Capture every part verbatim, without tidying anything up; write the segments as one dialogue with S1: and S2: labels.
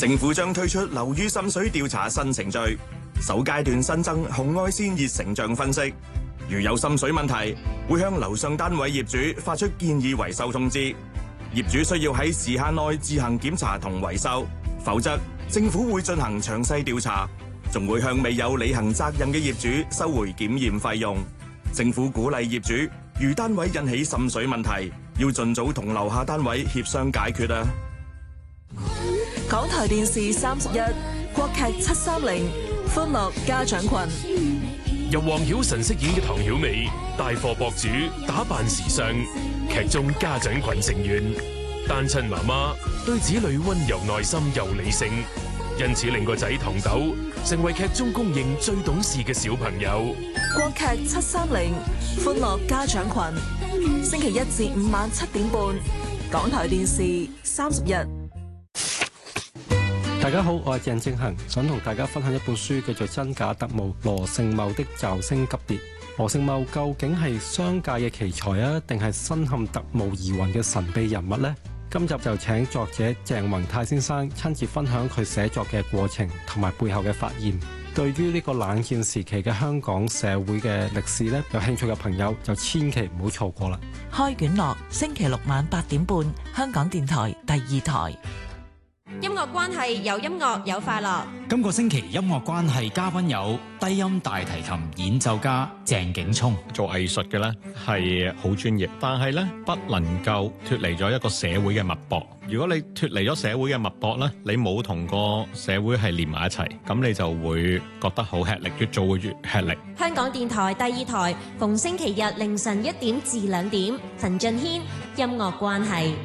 S1: 政府將推出樓宇滲水調查新程序，首階段新增紅外線熱成像分析。如有滲水問題，會向樓上單位業主發出建議維修通知。業主需要喺時限內自行檢查同維修，否則政府會進行詳細調查，仲會向未有履行責任嘅業主收回檢驗費用。政府鼓勵業主，如單位引起滲水問題，要盡早同樓下單位協商解決啊！
S2: 港台電視三十一，國劇七三零，歡樂家長群。
S3: 由黃曉晨飾演嘅唐曉美，帶貨博主，打扮時尚，劇中家長群成員，單親媽媽對子女溫柔耐心又理性，因此令個仔唐豆成為劇中公認最懂事嘅小朋友。
S2: 國劇七三零，歡樂家長群，星期一至五晚七點半，港台電視三十一。
S4: 大家好，我係鄭正恒，想同大家分享一本書，叫做《真假特務：羅勝茂的驟升急跌》。羅勝茂究竟係商界嘅奇才啊，定係身陷特務疑雲嘅神秘人物呢？今集就請作者鄭宏泰先生親自分享佢寫作嘅過程同埋背後嘅發現。對於呢個冷戰時期嘅香港社會嘅歷史呢，有興趣嘅朋友就千祈唔好錯過啦。
S5: 開卷樂，星期六晚八點半，香港電台第二台。
S6: 音樂關係，有音樂有快樂。
S7: 今個星期音樂關係嘉賓有低音大提琴演奏家鄭景聰。
S8: 做藝術嘅咧係好專業，但係咧不能夠脫離咗一個社會嘅脈搏。如果你脫離咗社會嘅脈搏咧，你冇同個社會係連埋一齊，咁你就會覺得好吃力，越做會越吃力。
S6: 香港電台第二台，逢星期日凌晨一點至兩點，陳俊軒音樂關係。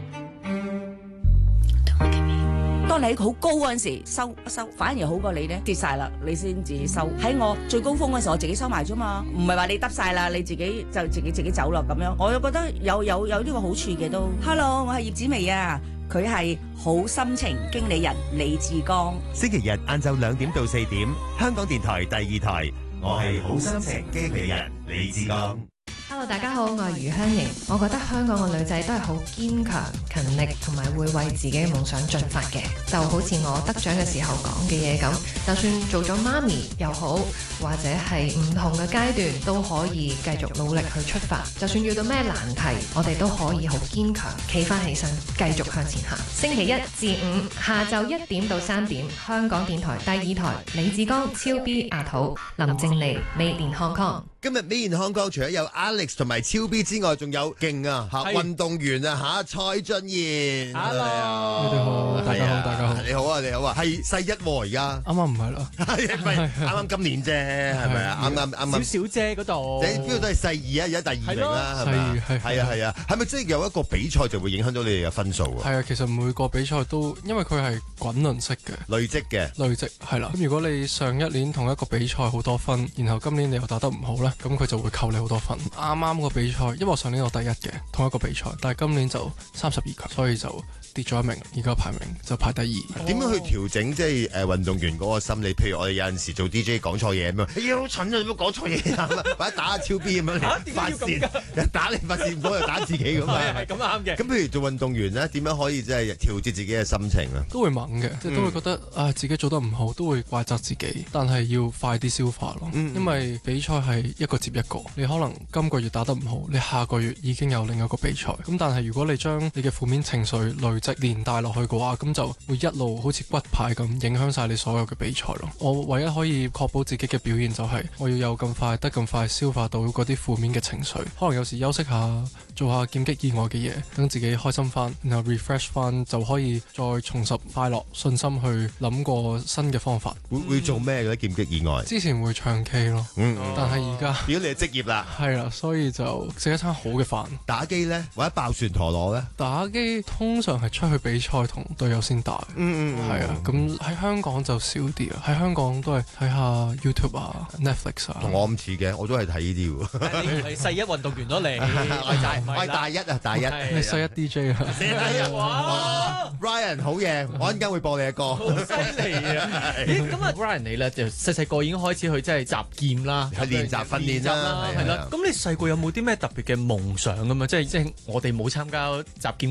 S9: 當你喺好高嗰陣時收一收，反而好過你咧跌晒啦，你先自己收。喺我最高峰嗰時，我自己收埋啫嘛，唔係話你得晒啦，你自己就自己自己走啦咁樣。我又覺得有有有呢個好處嘅都。Hello， 我係葉子薇啊，佢係好心情經理人李志剛。
S10: 星期日晏晝兩點到四點，香港電台第二台，我係好心情經理人李志剛。
S11: Hello， 大家好，我係余香瑩。我覺得香港嘅女仔都係好堅強、勤力，同埋會為自己嘅夢想進發嘅。就好似我得獎嘅時候講嘅嘢咁，就算做咗媽咪又好，或者係唔同嘅階段，都可以繼續努力去出發。就算遇到咩難題，我哋都可以好堅強，企翻起身，繼續向前行。星期一至五下晝一點到三點，香港電台第二台，李志剛、超 B 阿土、林靜妮、美蓮 Hong Kong。
S12: 今日美言香港除咗有 Alex 同埋超 B 之外，仲有勁啊吓運動員啊吓蔡俊彥。
S13: Hello，你哋好，大家好，大家好，
S12: 你好啊，你好啊，係世一而家。
S13: 啱啱唔係啦，
S12: 係咪啱啱今年啫？係咪啊？啱啱啱啱。
S13: 少少啫嗰度。
S12: 你邊度都係世二啊，而家第二名啦，係咪啊？
S13: 係
S12: 係啊係啊，係咪即係有一個比賽就會影響到你哋嘅分數啊？
S13: 係啊，其實每個比賽都因為佢係滾輪式嘅，
S12: 累積嘅，
S13: 累積係啦。咁如果你上一年同一個比賽好多分，然後今年你又打得唔好咧，咁佢就會扣你好多分。啱啱個比賽，因為我上年我第一嘅同一個比賽，但係今年就三十二強，所以就跌咗一名，而家排名就排第二。
S12: 點樣去調整即係誒運動員嗰個心理？譬如我哋有陣時做 D J 講錯嘢咁樣，哎呀好蠢啊！點解講錯嘢啊？或者打下超 B 咁樣嚟發泄，打你發泄唔好又打自己咁啊？
S13: 係咁啱嘅。
S12: 咁譬如做運動員咧，點樣可以即係調節自己嘅心情啊？
S13: 都會猛嘅，即係都會覺得啊自己做得唔好，都會怪責自己，但係要快啲消化咯。因為比賽係一個接一個，你可能今個月打得唔好，你下個月已經有另一個比賽。咁但係如果你將你嘅負面情緒累積連帶落去嘅話，咁就會一路好似骨牌咁影響晒你所有嘅比賽咯。我唯一可以確保自己嘅表現就係我要有咁快得咁快消化到嗰啲負面嘅情緒，可能有時休息下，做下劍擊以外嘅嘢，等自己開心翻，然後 refresh 翻，就可以再重拾快樂信心去諗過新嘅方法。
S12: 會會做咩嘅咧？劍擊以外，
S13: 之前會唱 K 咯，嗯，但係而家
S12: 如果你係職業啦，
S13: 係啦，所以就食一餐好嘅飯。
S12: 打機咧，或者爆旋陀螺咧？
S13: 打機通常係出去比賽同隊友先打，
S12: 嗯嗯，
S13: 係啊。咁喺香港就少啲啊，喺香港都係睇下 YouTube 啊、Netflix 啊。
S12: 同我咁似嘅，我都係睇呢啲喎。
S14: 你係世一運動員咯，你
S12: 我係大一啊，大一。
S13: 你世一 D J 啊？
S12: 世一哇 ！Ryan 好嘢，我一陣間會播你嘅歌。
S14: 好犀利啊！咦，咁啊 Ryan 你咧就細細個已經開始去即係習劍啦，
S12: 係練習訓練啦，
S14: 係啦。咁你細個有冇啲咩特別嘅夢想咁啊？即係即係我哋冇參加習劍。